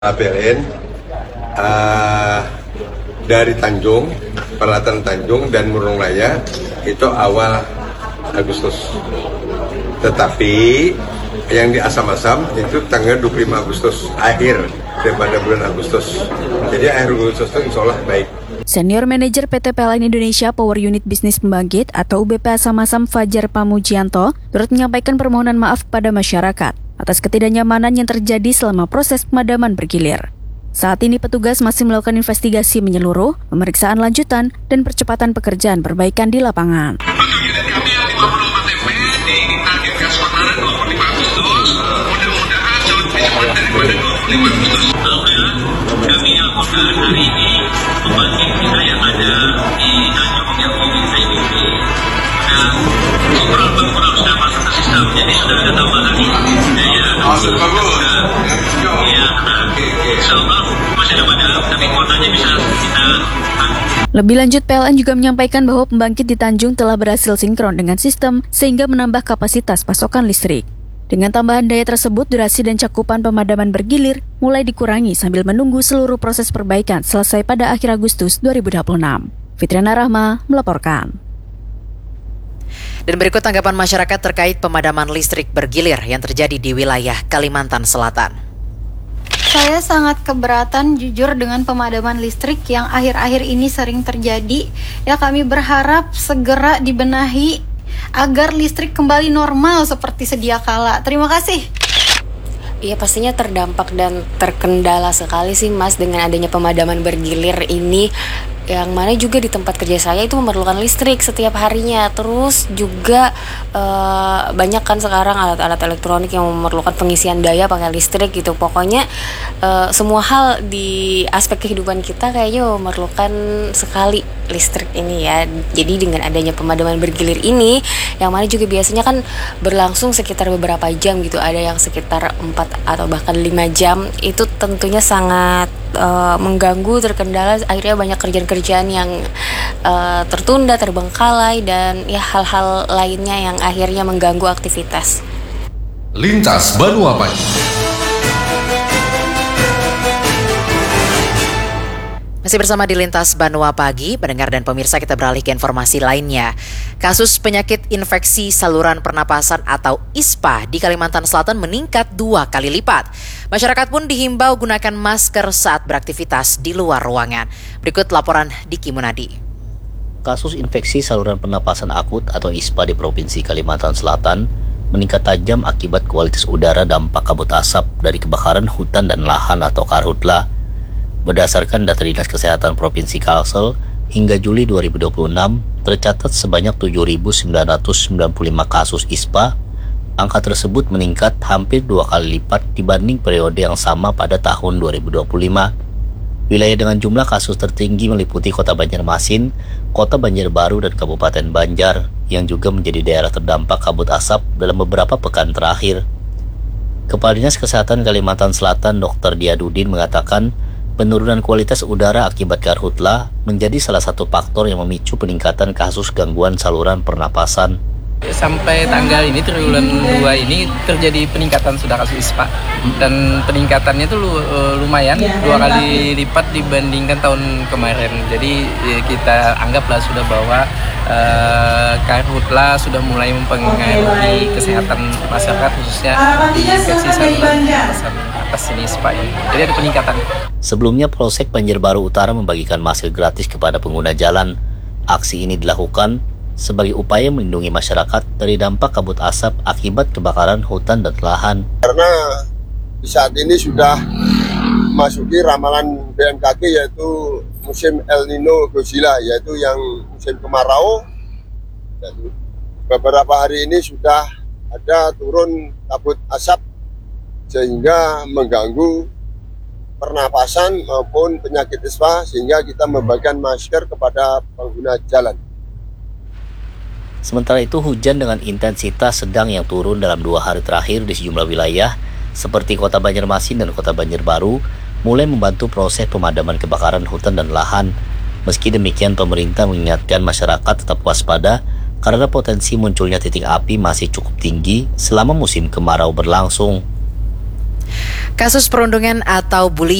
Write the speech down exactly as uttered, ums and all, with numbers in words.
P L N uh, dari Tanjung, peralatan Tanjung dan Murung Raya itu awal Agustus. Tetapi yang di Asam-Asam itu tanggal dua puluh lima Agustus, akhir daripada bulan Agustus. Jadi akhir Agustus itu insya Allah baik. Senior Manager P T P L N Indonesia Power Unit Bisnis Pembangkit atau U B P Asam-Asam Fajar Pamujianto turut menyampaikan permohonan maaf kepada masyarakat atas ketidaknyamanan yang terjadi selama proses pemadaman bergilir. Saat ini petugas masih melakukan investigasi menyeluruh, pemeriksaan lanjutan, dan percepatan pekerjaan perbaikan di lapangan. Unit kami yang lima puluh empat M P ditargetkan sementara dua puluh lima Agustus, mudah-mudahan jauh lebih cepat daripada dua puluh lima Agustus. Alhamdulillah, kami lakukan hari ini pembangkit kita yang ada di Tanjung yang ini saya ini sudah overall overall sudah masuk ke sistem, jadi sudah ada tambahan daya. Maksud bagus. Iya, insyaallah masih ada padam, tapi kuotanya bisa kita. Lebih lanjut, P L N juga menyampaikan bahwa pembangkit di Tanjung telah berhasil sinkron dengan sistem sehingga menambah kapasitas pasokan listrik. Dengan tambahan daya tersebut, durasi dan cakupan pemadaman bergilir mulai dikurangi sambil menunggu seluruh proses perbaikan selesai pada akhir Agustus dua ribu dua puluh enam. Fitriana Rahma melaporkan. Dan berikut tanggapan masyarakat terkait pemadaman listrik bergilir yang terjadi di wilayah Kalimantan Selatan. Saya sangat keberatan jujur dengan pemadaman listrik yang akhir-akhir ini sering terjadi. Ya, kami berharap segera dibenahi agar listrik kembali normal seperti sedia kala. Terima kasih. Iya, pastinya terdampak dan terkendala sekali sih Mas dengan adanya pemadaman bergilir ini, yang mana juga di tempat kerja saya itu memerlukan listrik setiap harinya. Terus juga uh, banyak kan sekarang alat-alat elektronik yang memerlukan pengisian daya pakai listrik gitu. Pokoknya uh, semua hal di aspek kehidupan kita kayaknya memerlukan sekali listrik ini ya. Jadi dengan adanya pemadaman bergilir ini, yang mana juga biasanya kan berlangsung sekitar beberapa jam gitu, ada yang sekitar empat atau bahkan lima jam, itu tentunya sangat uh, mengganggu, terkendala, akhirnya banyak kerjaan-kerjaan yang uh, tertunda, terbengkalai, dan ya hal-hal lainnya yang akhirnya mengganggu aktivitas. Lintas Banua Pagi. Masih bersama di Lintas Banua Pagi, pendengar dan pemirsa, kita beralih ke informasi lainnya. Kasus penyakit infeksi saluran pernapasan atau I S P A di Kalimantan Selatan meningkat dua kali lipat. Masyarakat pun dihimbau gunakan masker saat beraktivitas di luar ruangan. Berikut laporan Diki Munadi. Kasus infeksi saluran pernapasan akut atau I S P A di Provinsi Kalimantan Selatan meningkat tajam akibat kualitas udara dampak kabut asap dari kebakaran hutan dan lahan atau karhutla. Berdasarkan data Dinas Kesehatan Provinsi Kalsel, hingga Juli dua ribu dua puluh enam tercatat sebanyak tujuh ribu sembilan ratus sembilan puluh lima kasus I S P A. Angka tersebut meningkat hampir dua kali lipat dibanding periode yang sama pada tahun dua ribu dua puluh lima. Wilayah dengan jumlah kasus tertinggi meliputi Kota Banjarmasin, Kota Banjarbaru, dan Kabupaten Banjar, yang juga menjadi daerah terdampak kabut asap dalam beberapa pekan terakhir. Kepala Dinas Kesehatan Kalimantan Selatan Dokter Diadudin mengatakan, penurunan kualitas udara akibat karhutla menjadi salah satu faktor yang memicu peningkatan kasus gangguan saluran pernapasan. Sampai tanggal ini, triwulan dua ini terjadi peningkatan sudah kasus I S P A, dan peningkatannya itu lumayan, dua kali lipat dibandingkan tahun kemarin. Jadi kita anggaplah sudah bahwa uh, karhutla sudah mulai mempengaruhi kesehatan masyarakat, khususnya di infeksi saluran pernapasan atas ini I S P A ini. Jadi ada peningkatan. Sebelumnya, Polsek Banjarbaru Utara membagikan masker gratis kepada pengguna jalan. Aksi ini dilakukan sebagai upaya melindungi masyarakat dari dampak kabut asap akibat kebakaran hutan dan lahan. Karena di saat ini sudah masuki ramalan B M K G, yaitu musim El Nino Godzilla, yaitu yang musim kemarau. Dan beberapa hari ini sudah ada turun kabut asap sehingga mengganggu pernapasan maupun penyakit I S P A, sehingga kita membagikan masker kepada pengguna jalan. Sementara itu, hujan dengan intensitas sedang yang turun dalam dua hari terakhir di sejumlah wilayah seperti Kota Banjarmasin dan Kota Banjarbaru mulai membantu proses pemadaman kebakaran hutan dan lahan. Meski demikian, pemerintah mengingatkan masyarakat tetap waspada karena potensi munculnya titik api masih cukup tinggi selama musim kemarau berlangsung. Kasus perundungan atau bullying